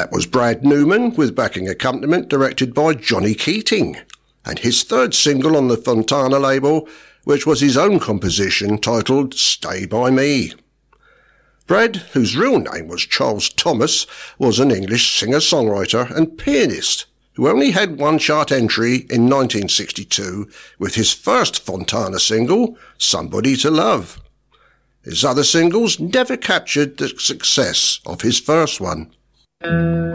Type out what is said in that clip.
That was Brad Newman with backing accompaniment directed by Johnny Keating, and his third single on the Fontana label, which was his own composition titled Stay By Me. Brad, whose real name was Charles Thomas, was an English singer-songwriter and pianist who only had one chart entry in 1962 with his first Fontana single, Somebody to Love. His other singles never captured the success of his first one.